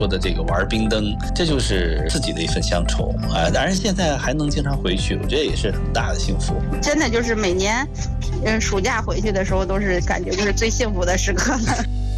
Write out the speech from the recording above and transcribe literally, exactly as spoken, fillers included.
说的这个玩冰灯，这就是自己的一份乡愁啊！当然现在还能经常回去，我觉得也是很大的幸福。 真的就是每年，嗯，暑假回去的时候都是感觉就是最幸福的时刻了。